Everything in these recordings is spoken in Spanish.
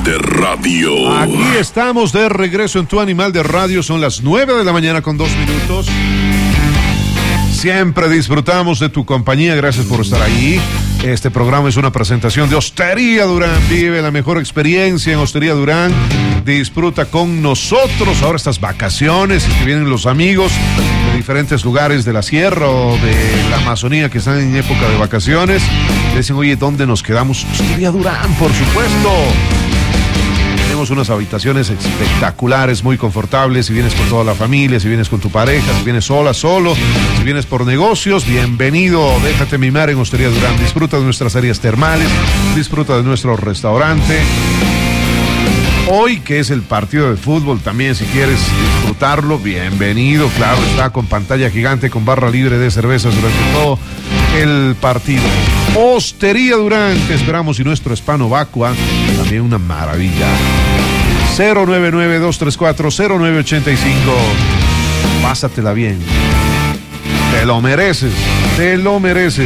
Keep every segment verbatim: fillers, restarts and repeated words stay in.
Animal de Radio. Aquí estamos de regreso en Tu Animal de Radio. Son las nueve de la mañana con dos minutos. Siempre disfrutamos de tu compañía. Gracias por estar ahí. Este programa es una presentación de Hostería Durán. Vive la mejor experiencia en Hostería Durán. Disfruta con nosotros ahora estas vacaciones. Y que vienen los amigos de diferentes lugares de la sierra o de la Amazonía que están en época de vacaciones. Dicen, oye, ¿dónde nos quedamos? Hostería Durán, por supuesto. Tenemos unas habitaciones espectaculares, muy confortables. Si vienes con toda la familia, si vienes con tu pareja, si vienes sola, solo, si vienes por negocios, bienvenido. Déjate mimar en Hostería Durán. Disfruta de nuestras áreas termales, disfruta de nuestro restaurante. Hoy, que es el partido de fútbol, también si quieres disfrutarlo, bienvenido. Claro, está con pantalla gigante, con barra libre de cervezas durante todo el partido. Hostería Durán, te esperamos, y nuestro Hispano Vacua, también una maravilla. cero nueve nueve, dos tres cuatro, cero nueve ocho cinco. Pásatela bien. Te lo mereces, te lo mereces.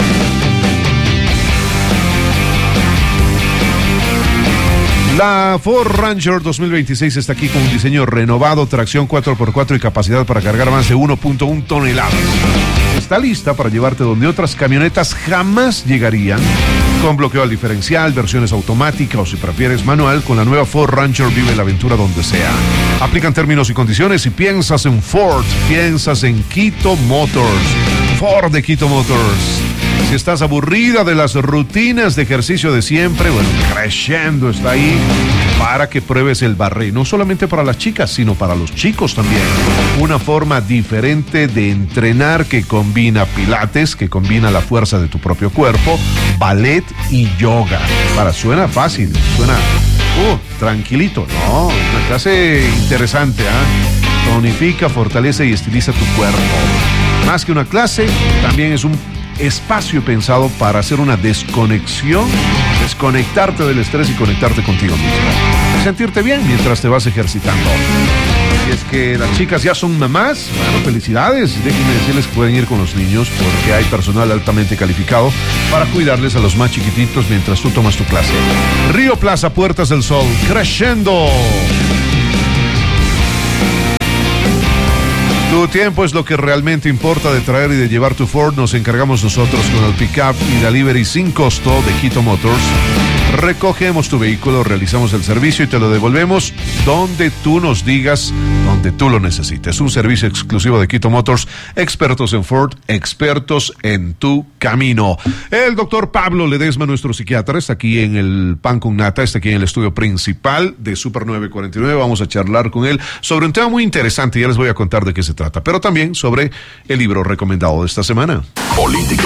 La Ford Ranger dos mil veintiséis está aquí con un diseño renovado, tracción cuatro por cuatro y capacidad para cargar más de uno punto uno toneladas. Está lista para llevarte donde otras camionetas jamás llegarían. Con bloqueo al diferencial, versiones automáticas o si prefieres manual, con la nueva Ford Ranger vive la aventura donde sea. Aplican términos y condiciones. Si piensas en Ford, piensas en Quito Motors. Ford de Quito Motors. Si estás aburrida de las rutinas de ejercicio de siempre, bueno, Crescendo está ahí para que pruebes el barré. No solamente para las chicas, sino para los chicos también. Una forma diferente de entrenar que combina pilates, que combina la fuerza de tu propio cuerpo, ballet y yoga. Para, suena fácil, suena uh, tranquilito. No, una clase interesante, ¿ah? ¿eh? Tonifica, fortalece y estiliza tu cuerpo. Más que una clase, también es un espacio pensado para hacer una desconexión, desconectarte del estrés y conectarte contigo mismo. Sentirte bien mientras te vas ejercitando. Y es que las chicas ya son mamás, bueno, felicidades. Déjenme decirles que pueden ir con los niños porque hay personal altamente calificado para cuidarles a los más chiquititos mientras tú tomas tu clase. Río Plaza, Puertas del Sol, Crescendo. Tu tiempo es lo que realmente importa. De traer y de llevar tu Ford nos encargamos nosotros con el pick-up y delivery sin costo de Quito Motors. Recogemos tu vehículo, realizamos el servicio y te lo devolvemos donde tú nos digas, donde tú lo necesites. Un servicio exclusivo de Quito Motors, expertos en Ford, expertos en tu camino. El doctor Pablo Ledesma, nuestro psiquiatra, está aquí en el Pan con Nata, está aquí en el estudio principal de Super nueve cuarenta y nueve. Vamos a charlar con él sobre un tema muy interesante, ya les voy a contar de qué se trata, pero también sobre el libro recomendado de esta semana. Política